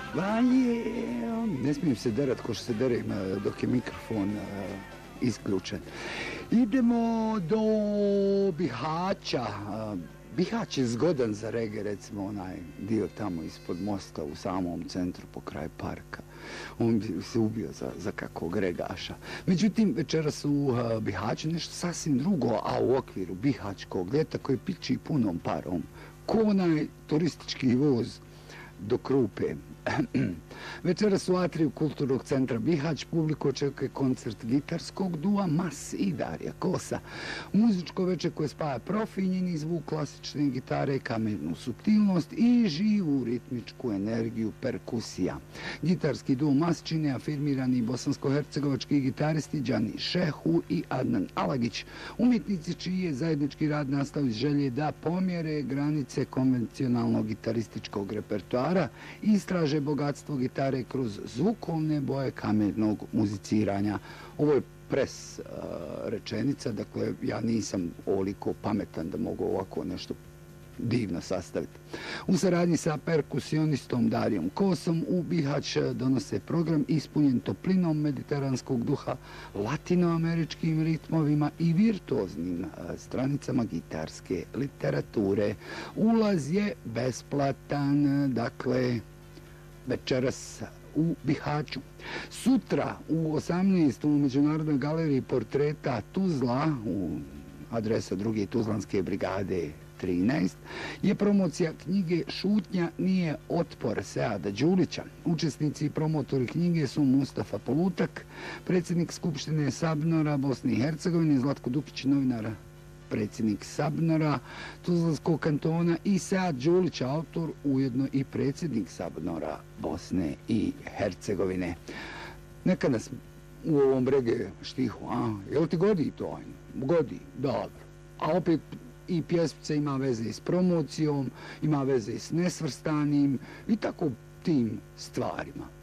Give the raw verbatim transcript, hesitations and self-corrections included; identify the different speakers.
Speaker 1: ba je, ne smijem se derat ko što se dere dok je mikrofon isključen. Idemo do Bihaća. Bihać je zgodan za reggae, recimo onaj dio tamo ispod mosta u samom centru po kraju parka. On bi se ubio za, za kakvog regaša. Međutim, večeras u uh, Bihaću nešto sasvim drugo, a u okviru Bihaćkog ljeta koji piči punom parom. Ko onaj turistički voz do Krupe. Večeras u atriju Kulturnog centra Bihać publiku očekuje koncert gitarskog dua Mas i Darija Kosa. Muzičko veče koje spaja profinjeni zvuk klasične gitare, kamernu suptilnost i živu ritmičku energiju perkusija. Gitarski duo Mas čine afirmirani bosansko-hercegovački gitaristi Đani Šehu i Adnan Alagić, umjetnici čiji je zajednički rad nastao iz želje da pomjere granice konvencionalnog gitarističkog repertoara i istraže bogatstvo gitare kroz zvukovne boje kamernog muziciranja. Ovo je pres uh, rečenica, dakle ja nisam ovoliko pametan da mogu ovako nešto divno sastaviti. U saradnji sa perkusionistom Darijom Kosom u Bihać donose program ispunjen toplinom mediteranskog duha, latinoameričkim ritmovima i virtuoznim stranicama gitarske literature. Ulaz je besplatan, dakle večeras u Bihaću. Sutra u osamnaest u Međunarodnoj galeriji portreta Tuzla, u adresa druge Tuzlanske brigade trinaest, je promocija knjige Šutnja nije otpor Seada Đulića. Učesnici i promotori knjige su Mustafa Polutak, predsjednik Skupštine Sabnora Bosne i Hercegovine, Zlatko Dukić, novinara, predsjednik Sabnora Tuzlanskog kantona, i Sead Đulić, autor, ujedno i predsjednik Sabnora Bosne i Hercegovine. Neka nas u ovom brege štihu, a? Jel ti godi to? Godi, dobro. A opet i pjesmica ima veze s promocijom, ima veze s nesvrstanim i tako tim stvarima.